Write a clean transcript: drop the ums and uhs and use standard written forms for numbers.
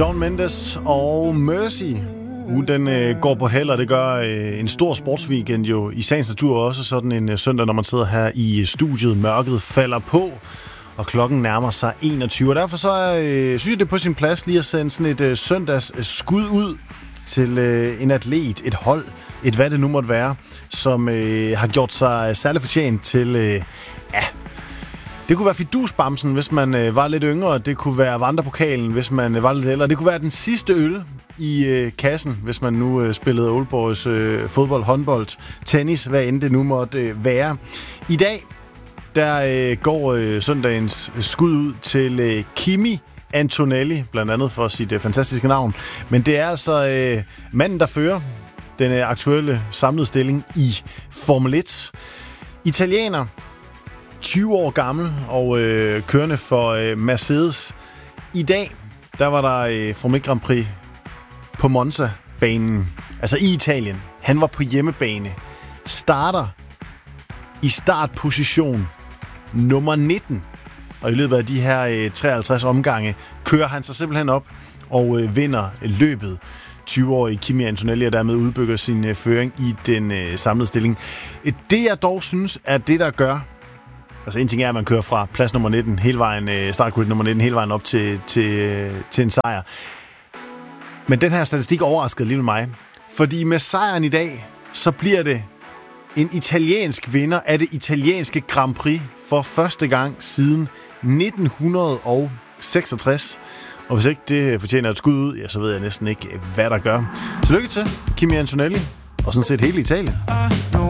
Shawn Mendes og Mercy. Den går på held, og det gør en stor sportsweekend jo i sagens natur også sådan en søndag, når man sidder her i studiet. Mørket falder på, og klokken nærmer sig 21. Og derfor så synes jeg, det er på sin plads lige at sende sådan et søndags skud ud til en atlet, et hold, et hvad det nu måtte være, som har gjort sig særligt fortjent til, det kunne være fidusbamsen, hvis man var lidt yngre. Det kunne være vandrepokalen, hvis man var lidt ældre. Det kunne være den sidste øl i kassen, hvis man nu spillede Old Boys fodbold, håndbold, tennis, hvad end det nu måtte være. I dag, der går søndagens skud ud til Kimi Antonelli, blandt andet for sit fantastiske navn. Men det er altså manden, der fører den aktuelle samlede stilling i Formel 1. Italiener, 20 år gammel og kørende for Mercedes. I dag, der var der Formel 1 Grand Prix på Monza-banen, altså i Italien. Han var på hjemmebane. Starter i startposition nummer 19. Og i løbet af de her 53 omgange kører han sig simpelthen op og vinder løbet. 20-årige Kimi Antonelli og dermed udbygger sin føring i den samlede stilling. Det jeg dog synes er det, der gør, altså en ting er, at man kører fra plads nummer 19 hele vejen, startgrid nummer 19 hele vejen op til en sejr. Men den her statistik overraskede lige mig, fordi med sejren i dag, så bliver det en italiensk vinder af det italienske Grand Prix for første gang siden 1966. Og hvis ikke det fortjener et skud ud, ja, så ved jeg næsten ikke, hvad der gør. Tillykke til Kimi Antonelli, og sådan set hele Italien.